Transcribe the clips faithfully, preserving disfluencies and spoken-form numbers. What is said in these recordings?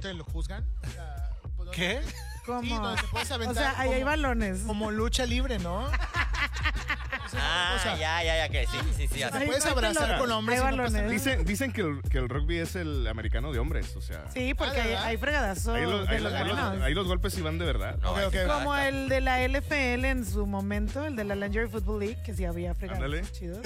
te lo juzgan. O sea, pues, ¿Qué? ¿Cómo? Sí, donde te puedes aventar. O sea, ahí como, hay balones. Como lucha libre, ¿no? Ah, o sea, ya, ya, ya, que sí, sí, sí. Te así. Ay, puedes no, abrazar hay con hombres. hay y no pasa balones. nada. Dicen, dicen que, el, que el rugby es el americano de hombres, o sea. Sí, porque Ah, hay, ¿verdad? hay fregadazos Ahí los, de ahí, los ahí los- buenos. ahí los golpes sí van de verdad. No, Ok, ahí ok. sí está, Como está. el de la L F L en su momento, el de la Lingerie Football League, que sí había fregadazos Ándale. chidos.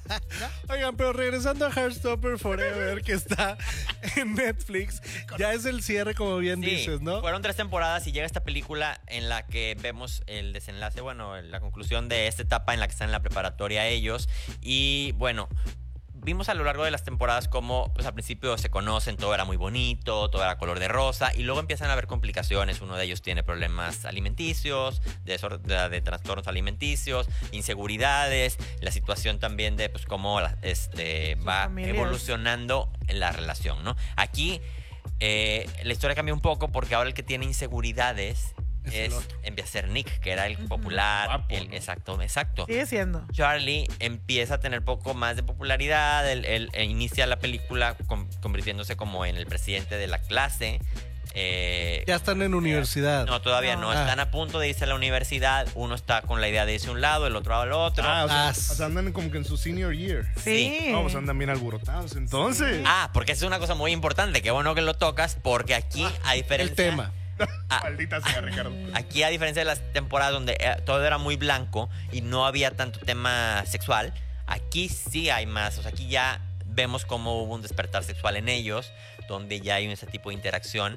Oigan, pero regresando a Heartstopper Forever, que está en Netflix, ya es el cierre, como bien Sí, dices, ¿no? fueron tres temporadas y llega esta película en la que vemos el desenlace, bueno, la conclusión de esta etapa en la que están en la preparatoria ellos. Y bueno, vimos a lo largo de las temporadas cómo pues al principio se conocen, todo era muy bonito, todo era color de rosa, y luego empiezan a haber complicaciones. Uno de ellos tiene problemas alimenticios, de, sor- de, de trastornos alimenticios, inseguridades, la situación también de pues cómo la- este, Sus va familias. evolucionando en la relación, ¿no? Aquí eh, la historia cambia un poco porque ahora el que tiene inseguridades Es es, el otro. empieza a ser Nick, que era el popular, Guapo, el, ¿no? exacto, exacto. Sigue siendo. Charlie empieza a tener poco más de popularidad, él, él- él inicia la película con- convirtiéndose como en el presidente de la clase. eh, Ya están en universidad. no, todavía no. No. Ah. Están a punto de irse a la universidad. Uno está con la idea de irse a un lado, el otro al otro. Ah, o sea, Ah, o sea, andan como que en su senior year. Sí. No, pues andan bien alborotados. Entonces, Ah, porque es una cosa muy importante. Qué bueno que lo tocas, porque aquí, a diferencia... El tema. Ah, maldita sea, Ricardo. Aquí, a diferencia de las temporadas donde eh, todo era muy blanco y no había tanto tema sexual, aquí sí hay más. O sea, aquí ya vemos cómo hubo un despertar sexual en ellos, donde ya hay ese tipo de interacción,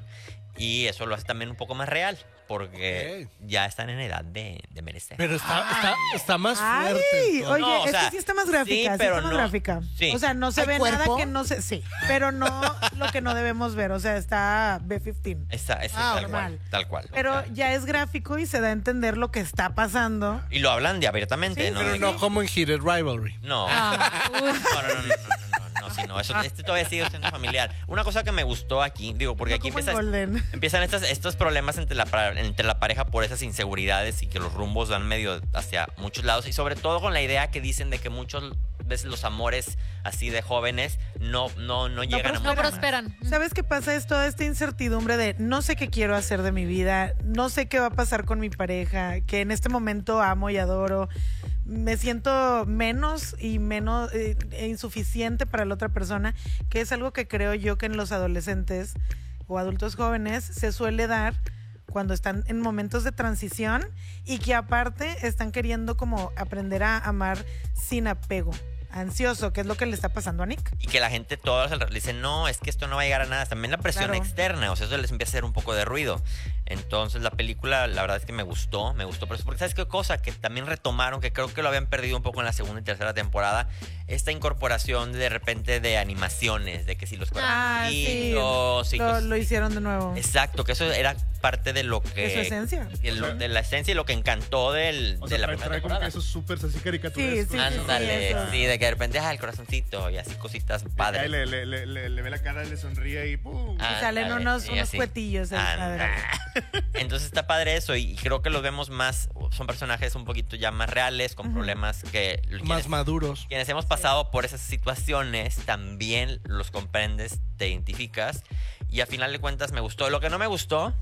y eso lo hace también un poco más real, porque ya están en edad de, de merecer. Pero está, está, está más Ay, fuerte. entonces. oye, No, o esta sea, sí está más gráfica, sí, sí, pero está más no. gráfica. Sí. O sea, no se ¿Hay ve cuerpo? nada que no se... Sí, pero no lo que no debemos ver. O sea, está B quince. Esa, esa Ah, es tal normal. cual, tal cual. O Pero sea, ya es gráfico y se da a entender lo que está pasando. y lo hablan de abiertamente, Sí, ¿no? Pero De no que- como en Heated Rivalry. No. Ah, No, no, no, no, no, no, no, no, sí, no, eso, este todavía sigue siendo familiar. Una cosa que me gustó aquí, digo, porque no aquí como en empieza, Golden. empiezan estos, estos problemas entre la, pa- entre la pareja por esas inseguridades y que los rumbos van medio hacia muchos lados, y sobre todo con la idea que dicen de que muchas veces los amores así de jóvenes no, no, no llegan a No mucho más. prosperan. ¿Sabes qué pasa? Es toda esta incertidumbre de no sé qué quiero hacer de mi vida, no sé qué va a pasar con mi pareja, que en este momento amo y adoro. Me siento menos y menos eh, e insuficiente para la otra persona, que es algo que creo yo que en los adolescentes o adultos jóvenes se suele dar cuando están en momentos de transición y que aparte están queriendo como aprender a amar sin apego, ansioso, que es lo que le está pasando a Nick. Y que la gente todos le dicen, no, es que esto no va a llegar a nada. También la presión Claro. externa, o sea, eso les empieza a hacer un poco de ruido. Entonces la película, la verdad es que me gustó, me gustó por eso. Porque ¿sabes qué cosa? Que también retomaron, que creo que lo habían perdido un poco en la segunda y tercera temporada, esta incorporación de repente de animaciones, de que si los Ah, sí. corazoncitos y Lo, cosas- lo hicieron de nuevo. Exacto, que eso era parte de lo que... De su esencia. de, lo- de la esencia y lo que encantó del, O de sea, la trae, primera trae como temporada. que esos súper así caricaturescos. Sí, sí, sí, Ándale, eso. sí, de que de repente, ah, el corazoncito y así cositas Ahí padres. le, le, le, le, le ve la cara, le sonríe y ¡pum! Ah, Y salen Ándale, unos, sí, unos así. cuetillos. ahí, Anda. padre. Entonces está padre eso, y creo que los vemos más, son personajes un poquito ya más reales, con problemas que Más quienes, maduros. quienes hemos pasado por esas situaciones también los comprendes, te identificas, y a final de cuentas me gustó. Lo que no me gustó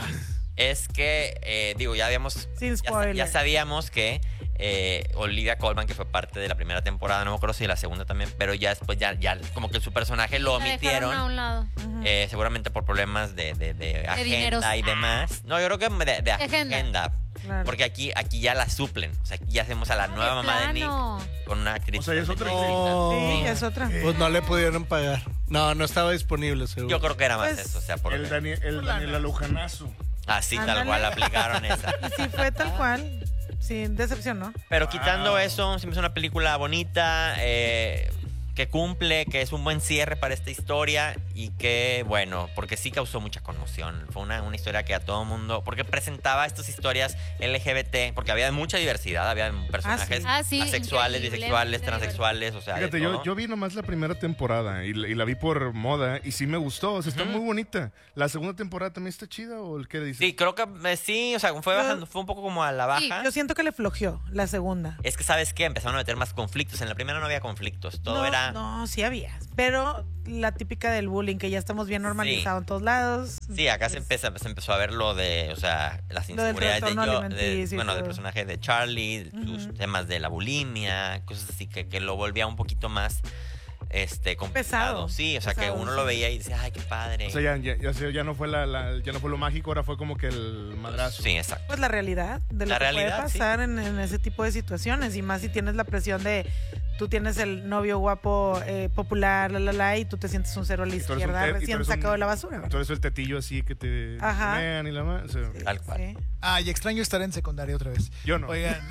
es que, eh, digo, ya habíamos, Sin ya, sa- spoiler. ya sabíamos que eh, Olivia Colman, que fue parte de la primera temporada, no me acuerdo si de la segunda también, pero ya después ya, ya como que su personaje lo La dejaron omitieron. a un lado. Ujú. Eh, seguramente por problemas de, de, de agenda dineros. y demás. No, yo creo que de, de Agenda. agenda. Claro. Porque aquí, aquí ya la suplen. O sea, aquí ya hacemos a la No, nueva de mamá de plano. Nick con una actriz. O sea, ya es otra No. Sí, es otra. Pues no le pudieron pagar. No, no estaba disponible, seguro. Yo creo que era más Pues, eso. O sea, por El, Daniel, el Daniel Lujanazo. así tal Ándale. cual aplicaron esa. Y sí fue tal cual, sin decepción, ¿no? Pero quitando Wow. eso, siempre es una película bonita, eh, que cumple, que es un buen cierre para esta historia y que, bueno, porque sí causó mucha conmoción. Fue una, una historia que a todo mundo, porque presentaba estas historias L G B T, porque había mucha diversidad, había personajes Ah, sí, asexuales, increíble. bisexuales, transexuales, o sea, de Fíjate, yo, todo. yo vi nomás la primera temporada y, la- y la vi por moda y sí me gustó, o sea, está Ujú. muy bonita. ¿La segunda temporada también está chida o el qué dices? Sí, creo que eh, sí, o sea, fue Yo- bajando, fue un poco como a la baja. Sí, Yo siento que le flojeó la segunda. Es que, ¿sabes qué? Empezaron a meter más conflictos. En la primera no había conflictos. Todo No, era había. No, sí había. Pero la típica del bullying, que ya estamos bien normalizado Sí. en todos lados. Sí, acá se, Es- empieza, se empezó a ver lo de, o sea, las Lo del inseguridades de, trastorno yo, de- alimenticio y bueno, del todo. personaje de Charlie, sus Ujú. temas de la bulimia, cosas así que, que lo volvía un poquito más este complicado. Pesado. Sí, o sea, que Pesado, uno sí. lo veía y decía, ay, qué padre. O sea, ya, ya, ya, se- ya no fue la, la- ya no fue lo mágico, ahora fue como que el madrazo. Sí, exacto. Pues la realidad de lo La que realidad, puede pasar en, en ese tipo de situaciones. Y más si tienes la presión de tú tienes el novio guapo, eh, popular, la, la, la, y tú te sientes un cero a la Y tú eres un izquierda te- y tú recién eres un- sacado de la basura. ¿verdad? Tú eres el tetillo así que te Ajá. mean y la más. o sea, Tal cual. Sí. Ay, extraño estar en secundaria otra vez. yo no. Oigan,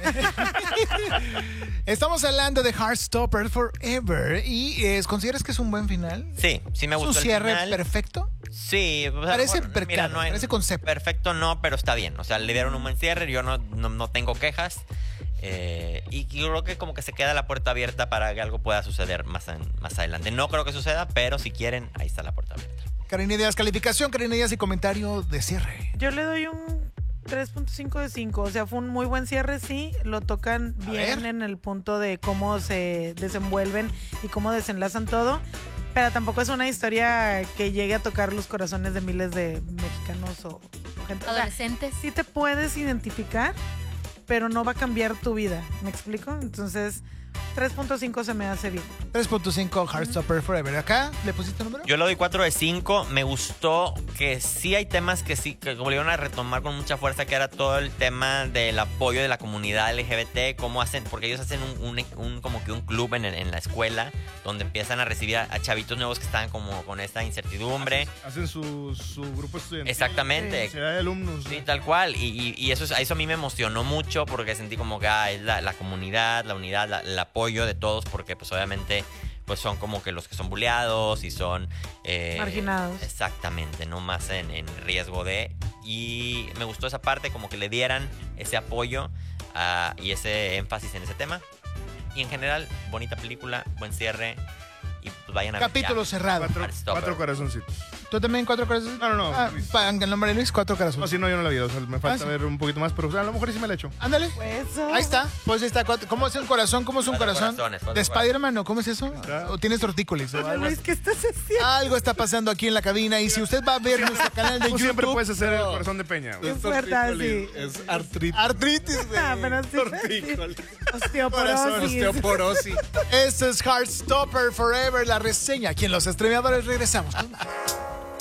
estamos hablando de Heartstopper Forever y eh, ¿consideras que es un buen final? Sí, sí me ¿Es un gustó el cierre final. perfecto? Sí, o sea, Parece bueno, percado, hay- parece concepto. Perfecto no, pero está bien. O sea, le dieron un buen cierre, yo no, no, no tengo quejas. Eh, y creo que como que se queda la puerta abierta para que algo pueda suceder más, en- más adelante. No creo que suceda, pero si quieren, ahí está la puerta abierta. Karina Díaz, calificación, Karina Díaz y comentario de cierre. Yo le doy un tres punto cinco de cinco. O sea, fue un muy buen cierre, sí. Lo tocan A bien ver. en el punto de cómo se desenvuelven y cómo desenlazan todo. Pero tampoco es una historia que llegue a tocar los corazones de miles de mexicanos o, o gente. O sea, Adolescentes. sí te puedes identificar, pero no va a cambiar tu vida. ¿Me explico? Entonces, tres punto cinco se me hace bien. tres punto cinco Heartstopper Forever. ¿Acá le pusiste número? Yo le doy cuatro de cinco. Me gustó que sí hay temas que sí, que volvieron a retomar con mucha fuerza, que era todo el tema del apoyo de la comunidad L G B T, cómo hacen, porque ellos hacen un, un- un- como que un club en, en la escuela, donde empiezan a recibir a, a chavitos nuevos que están como con esta incertidumbre. Hacen su, su grupo estudiantil. Exactamente. Sociedad de alumnos. Sí, tal cual. Y, y- y eso, es- eso a mí me emocionó mucho porque sentí como que ah, es la, la comunidad, la unidad, la- el apoyo de todos, porque pues obviamente pues son como que los que son buleados y son... eh, Marginados. Exactamente, no más en, en riesgo de... Y me gustó esa parte, como que le dieran ese apoyo ah, y ese énfasis en ese tema. Y en general, bonita película, buen cierre. Y pues vayan a ver. Capítulo cerrado. Cuatro, Heartstopper. cuatro corazoncitos. ¿Tú también cuatro corazones? No, no, no. Ah, pa- en el nombre de Luis, cuatro No, corazones. si no, yo no la vi. O sea, me falta Ah, sí. ver un poquito más, pero o sea, a lo mejor sí me la echo. Ándale. Pues eso. Ahí está. Pues ahí está. cuatro- ¿Cómo es un corazón? ¿Cómo es un Cuatro corazón? corazones, cuatro ¿De Spider-Man o cómo es eso? Claro. ¿O tienes tortícolis? o algo Luis, así? ¿qué estás haciendo? Algo está pasando aquí en la cabina y si usted va a ver nuestro canal de Tú YouTube... siempre puedes hacer el corazón de peña. güey. Es verdad, sí. Es artritis. Artritis, güey. Ah, pero sí. Tortícolis. Osteoporosis. Osteoporosis. Este es Heartstopper Forever, la reseña. Aquí en Los Estremeadores regresamos. con más.